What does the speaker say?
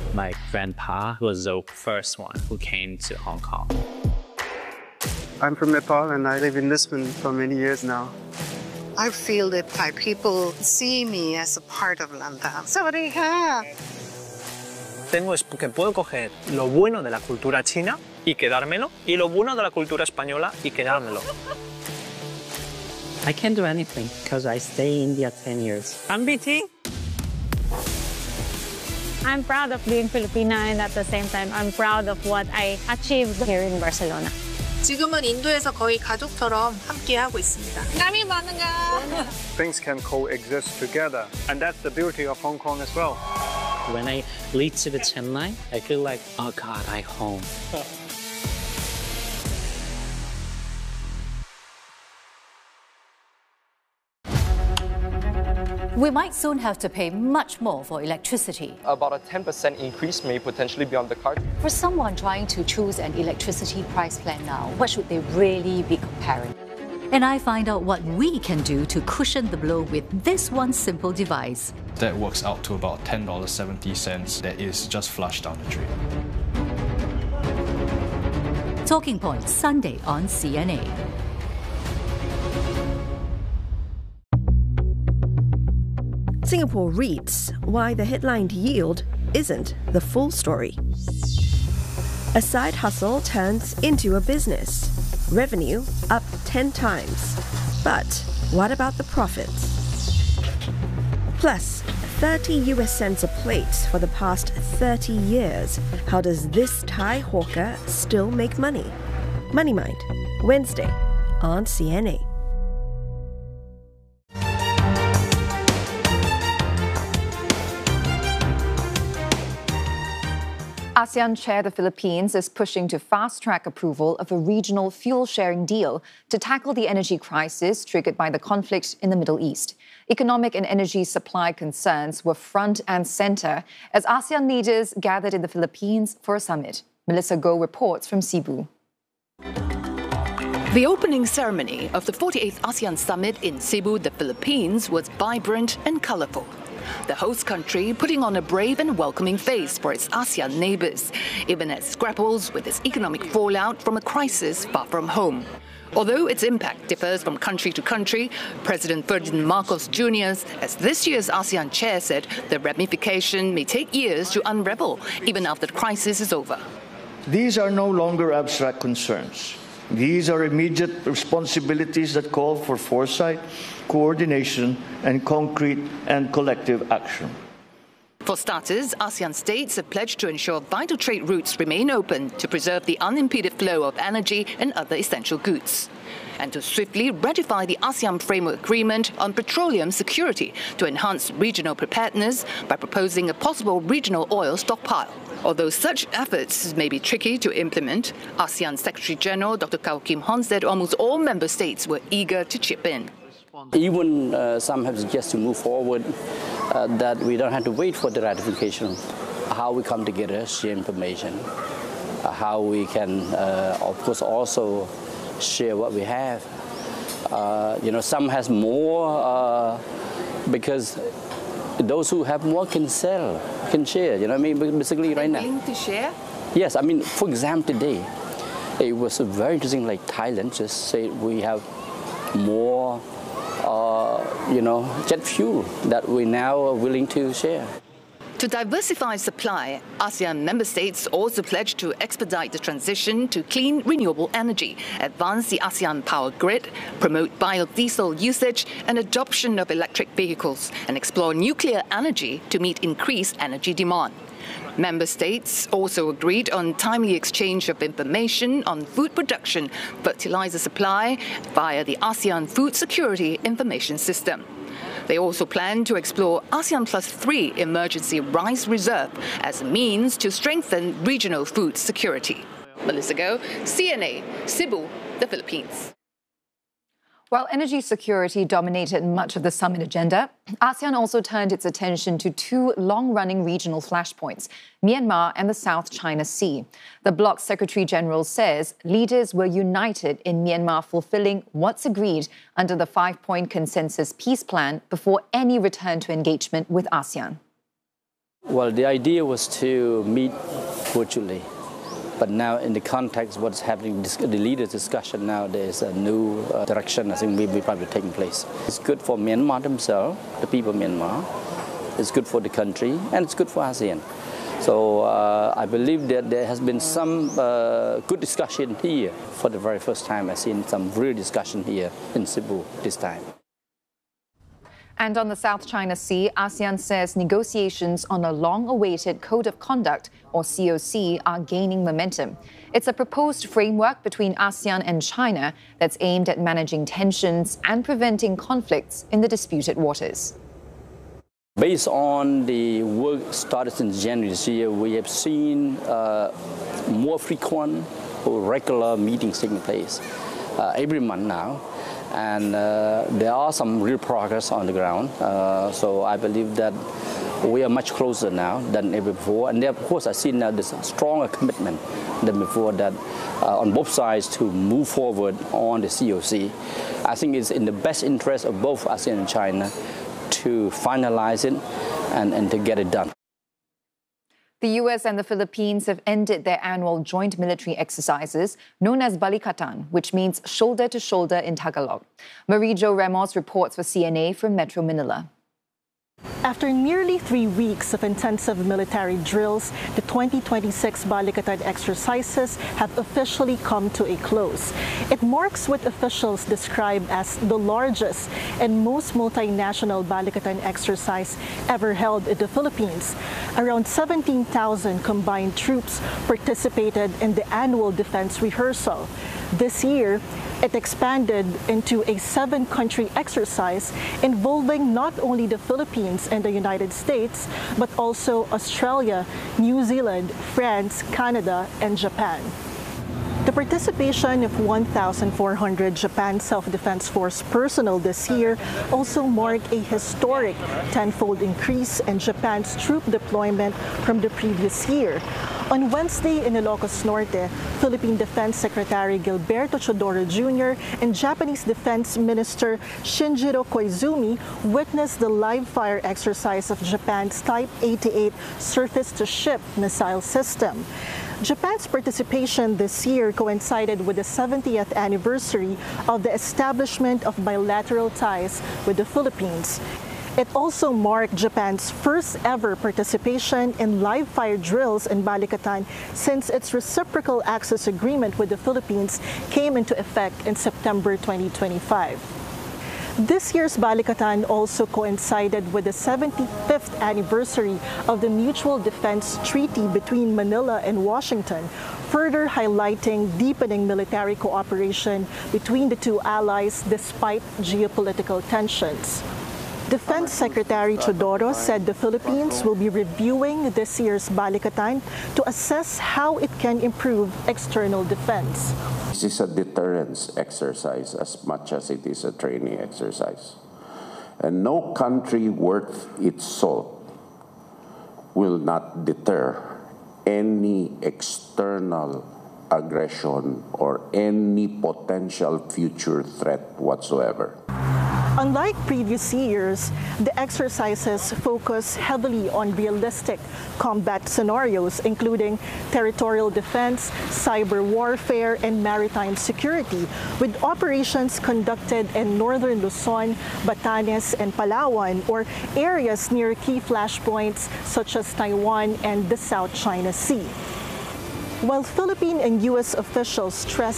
My grandpa was the first one who came to Hong Kong. I'm from Nepal and I live in Lisbon for many years now. I feel that Thai people see me as a part of Lantau. Sawadee-ka. Tengo es que puedo coger lo bueno de la cultura china y quedármelo, y lo bueno de la cultura española y quedármelo. I can't do anything because I stay in India 10 years. I'm BT. I'm proud of being Filipina, and at the same time, I'm proud of what I achieved here in Barcelona. 지금은 인도에서 거의 가족처럼 함께하고 있습니다. Kami bangga. Things can coexist together, and that's the beauty of Hong Kong as well. When I lead to the Chennai, I feel like, oh God, I'm home. We might soon have to pay much more for electricity. About a 10% increase may potentially be on the card. For someone trying to choose an electricity price plan now, what should they really be comparing? And I find out what we can do to cushion the blow with this one simple device. That works out to about $10.70 that is just flushed down the drain. Talking Points, Sunday on CNA. Singapore reads why the headlined yield isn't the full story. A side hustle turns into a business. Revenue up 10 times. But what about the profits? Plus, 30 US cents a plate for the past 30 years. How does this Thai hawker still make money? Money Mind, Wednesday on CNA. ASEAN Chair the Philippines is pushing to fast-track approval of a regional fuel-sharing deal to tackle the energy crisis triggered by the conflict in the Middle East. Economic and energy supply concerns were front and center as ASEAN leaders gathered in the Philippines for a summit. Melissa Goh reports from Cebu. The opening ceremony of the 48th ASEAN Summit in Cebu, the Philippines, was vibrant and colorful. The host country putting on a brave and welcoming face for its ASEAN neighbors, even as it grapples with its economic fallout from a crisis far from home. Although its impact differs from country to country, President Ferdinand Marcos Jr., as this year's ASEAN chair said, the ramification may take years to unravel, even after the crisis is over. These are no longer abstract concerns. These are immediate responsibilities that call for foresight, coordination, and concrete and collective action. For starters, ASEAN states have pledged to ensure vital trade routes remain open to preserve the unimpeded flow of energy and other essential goods, and to swiftly ratify the ASEAN Framework Agreement on petroleum security to enhance regional preparedness by proposing a possible regional oil stockpile. Although such efforts may be tricky to implement, ASEAN Secretary-General Dr. Kao Kim Hon said almost all member states were eager to chip in. Even some have suggested to move forward that we don't have to wait for the ratification. How we come together, share information, how we can, of course, also share what we have. Some has more because those who have more can sell, can share. You know what I mean? Basically, right now. Willing to share? Yes, I mean, for example, today, it was very interesting. Like Thailand just said we have more, jet fuel that we now are willing to share. To diversify supply, ASEAN member states also pledged to expedite the transition to clean, renewable energy, advance the ASEAN power grid, promote biodiesel usage and adoption of electric vehicles, and explore nuclear energy to meet increased energy demand. Member states also agreed on timely exchange of information on food production, fertilizer supply via the ASEAN Food Security Information System. They also plan to explore ASEAN Plus 3 emergency rice reserve as a means to strengthen regional food security. Melissa Goh, CNA, Cebu, the Philippines. While energy security dominated much of the summit agenda, ASEAN also turned its attention to two long-running regional flashpoints, Myanmar and the South China Sea. The bloc's Secretary-General says leaders were united in Myanmar fulfilling what's agreed under the 5-point consensus peace plan before any return to engagement with ASEAN. Well, the idea was to meet virtually. But now in the context of what's happening, the leaders' discussion now, there's a new direction I think will be probably taking place. It's good for Myanmar themselves, the people of Myanmar. It's good for the country, and it's good for ASEAN. So I believe that there has been some good discussion here. For the very first time, I've seen some real discussion here in Cebu this time. And on the South China Sea, ASEAN says negotiations on a long-awaited Code of Conduct, or COC, are gaining momentum. It's a proposed framework between ASEAN and China that's aimed at managing tensions and preventing conflicts in the disputed waters. Based on the work started since January this year, we have seen more frequent or regular meetings taking place every month now. And there are some real progress on the ground. So I believe that we are much closer now than ever before. And there, of course, I see now there's a stronger commitment than before that on both sides to move forward on the COC. I think it's in the best interest of both ASEAN and China to finalize it and to get it done. The US and the Philippines have ended their annual joint military exercises known as Balikatan, which means shoulder to shoulder in Tagalog. Marie Jo Ramos reports for CNA from Metro Manila. After nearly 3 weeks of intensive military drills, the 2026 Balikatan exercises have officially come to a close. It marks what officials describe as the largest and most multinational Balikatan exercise ever held in the Philippines. Around 17,000 combined troops participated in the annual defense rehearsal. This year, it expanded into a 7-country exercise involving not only the Philippines and the United States, but also Australia, New Zealand, France, Canada, and Japan. The participation of 1,400 Japan Self-Defense Force personnel this year also marked a historic 10-fold increase in Japan's troop deployment from the previous year. On Wednesday in Ilocos Norte, Philippine Defense Secretary Gilberto Chodoro Jr. and Japanese Defense Minister Shinjiro Koizumi witnessed the live-fire exercise of Japan's Type 88 surface-to-ship missile system. Japan's participation this year coincided with the 70th anniversary of the establishment of bilateral ties with the Philippines. It also marked Japan's first ever participation in live-fire drills in Balikatan since its reciprocal access agreement with the Philippines came into effect in September 2025. This year's Balikatan also coincided with the 75th anniversary of the Mutual Defense Treaty between Manila and Washington, further highlighting deepening military cooperation between the two allies despite geopolitical tensions. Defense Secretary Chodoro said the Philippines will be reviewing this year's Balikatan to assess how it can improve external defense. This is a deterrence exercise as much as it is a training exercise. And no country worth its salt will not deter any external aggression or any potential future threat whatsoever. Unlike previous years, the exercises focus heavily on realistic combat scenarios, including territorial defense, cyber warfare, and maritime security, with operations conducted in northern Luzon, Batanes, and Palawan, or areas near key flashpoints such as Taiwan and the South China Sea. While Philippine and U.S. officials stress